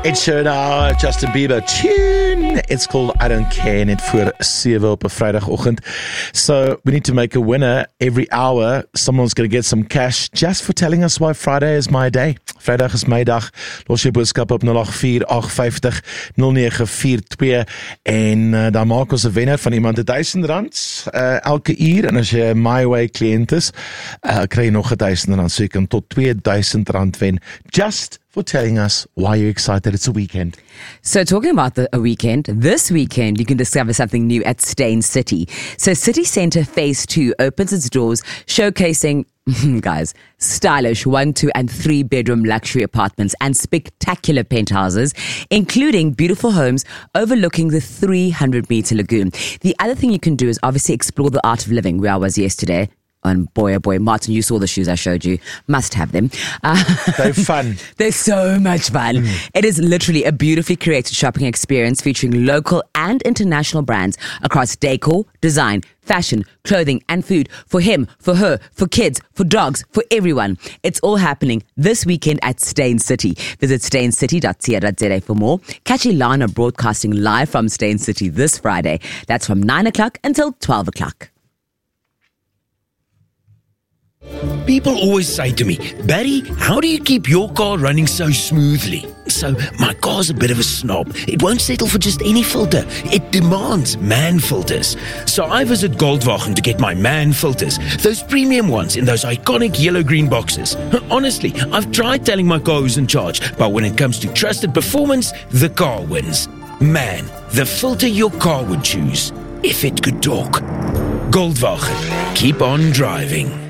Ed Sheeran, Justin Bieber tune. It's called I Don't Care, net voor 7 op 'n Vrydagoggend. So we need to make a winner every hour. Someone's going to get some cash just for telling us why Friday is my day. Vrydag is my dag. Los jou boodskap op 084-850-0942 en dan maak ons 'n wenner van iemand R1,000 elke uur. En as jy 'n My Way kliënt is, kry jy nog R1,000, so jy kan tot R2,000 wen. Just for telling us why you're excited it's a weekend. So talking about a weekend, this weekend you can discover something new at Stain City. So City Centre Phase 2 opens its doors, showcasing, guys, stylish 1, 2 and 3 bedroom luxury apartments and spectacular penthouses, including beautiful homes overlooking the 300-meter lagoon. The other thing you can do is obviously explore the art of living, where I was yesterday. And boy, oh boy, Martin, you saw the shoes I showed you. Must have them. They're fun. They're so much fun. It is literally a beautifully created shopping experience featuring local and international brands across decor, design, fashion, clothing, and food for him, for her, for kids, for dogs, for everyone. It's all happening this weekend at Stain City. Visit staincity.co.za for more. Catch Ilana broadcasting live from Stain City this Friday. That's from 9 o'clock until 12 o'clock. People always say to me, Barry, how do you keep your car running so smoothly? So my car's a bit of a snob. It won't settle for just any filter. It demands MAN filters. So I visit Goldwagen to get my MAN filters, those premium ones in those iconic yellow-green boxes. Honestly, I've tried telling my car who's in charge, but when it comes to trusted performance, the car wins. MAN, the filter your car would choose, if it could talk. Goldwagen, keep on driving.